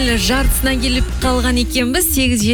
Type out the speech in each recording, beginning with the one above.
Жартысына келіп қалған екенбіз.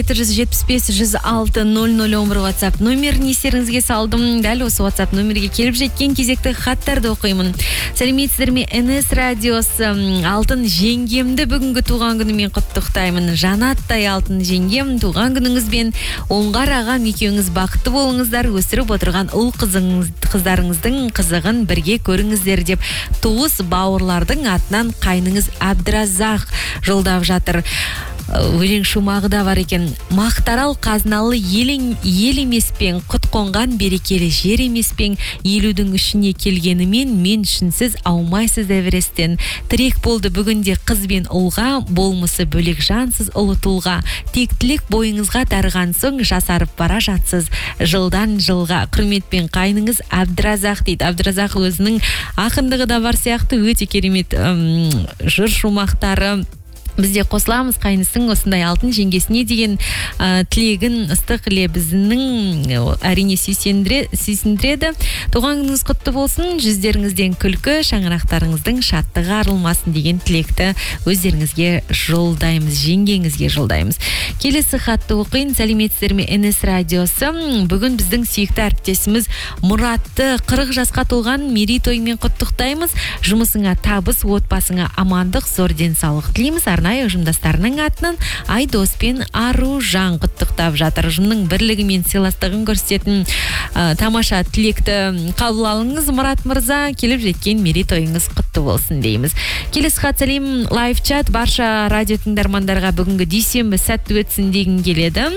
8-775-106-0011 WhatsApp номерін естеріңізге салдым. Дәл осы WhatsApp номерге келіп жеткен кезекті хаттарды оқимын. Сәлеметсіздер ме? НС радиосы алтын жеңгемді бүгінгі туған күнімен құттықтаймын. Жанаттай алтын жеңгем, туған күніңізбен оңғар ағам екеуіңіз бақытты болыңыздар, өсіріп отырған ұл қыздарыңыздың қызығын бірге көріңіздер деп туыс бауырлардың атынан қайныңыз Абдразақ жолдап жатыр. Өлең шумағы да бар екен. Мақтарал қазыналы ел емеспен, құт қонған берекелі жер емеспен, елудің ішіне келгенімен мен үшінсіз аумайсыз Эвересттен. Тірек болды бүгінде қыз бен ұлға, болмысы бөлек жансыз ұлы тұлға. Тектілік бойыңызға дарыған соң жасарып бара жатсыз. Жылдан жылға құрметпен қайныңыз Абдразақ дейді. Абдразақ өзінің ақындығы да бар сияқты, өте керемет жыр шумақтары. Бізде қосыламыз қайнысың осындай алтын жеңгесіне деген тілегін ыстық лебізінің әрине сүйсіндіреді. Туған күніңіз құтты болсын, жүздеріңізден күлкі, шаңырақтарыңыздың шаттығы арылмасын деген тілекті өздеріңізге жолдаймыз, жеңгеңізге жолдаймыз. Келесі хатты оқиын. Сәлеметсіздер ме? НС радиосы. Бүгін біздің сүйікті әріптесіміз Мұратты 40 жасқа толған мерейтоймен құттықтаймыз. Жұмысыңа табыс, отбасыңа амандық, зор денсаулық тілейміз. Ұжымдастарының атынан Айдос пен Аружан құттықтап жатыр. Ұжымның бірлігі мен сыйластығын көрсететін тамаша тілекті қабыл алыңыз. Мұрат мырза, келіп жеткен мерейтойыңыз құтты болсын дейміз. Келесі хат сәлем лайв чат. Барша радио тыңдармандарға бүгінгі дүйсенбі сәтті өтсін деген келеді.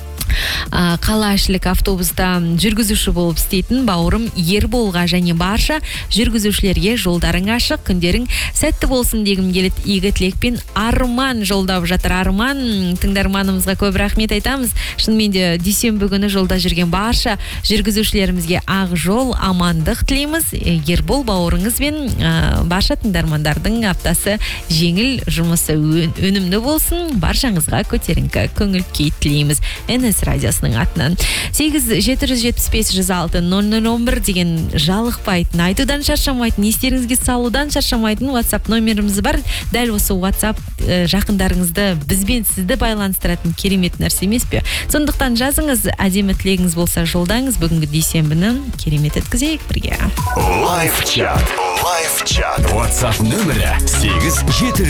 Қалашілік автобуста жүргізуші болып істейтін бауырым Ерболға және барша жүргізушілерге жолдарың ашық, күндерің сәтті болсын дегім келеді. Игі тілекпен Арман жолдап жатыр. Арман тыңдарманымызға көп рахмет айтамыз. Шынымен де дүйсенбі күні жолда жүрген барша жүргізушілерімізге ақ жол, амандық тілейміз. Ербол бауырыңыз бен барша тыңдармандардың аптасы жеңіл, жұмысы өнімді болсын. Баршаңызға көтеріңкі көңіл күй тілейміз. НС радиосының атынан 8-775-106-0011 деген жалықпайтын, айтудан шаршамайтын, естеріңізге салудан шаршамайтын WhatsApp номеріміз бар. Дәл осы WhatsApp жақындарыңызды, бізбен сізді байланыстыратын керемет нәрсе емес пе? Сондықтан жазыңыз, әдемі тілегіңіз болса жолдаңыз. Бүгінгі дүйсенбіні керемет өткізейік бірге. Лайв чат. WhatsApp нөмірі 8-7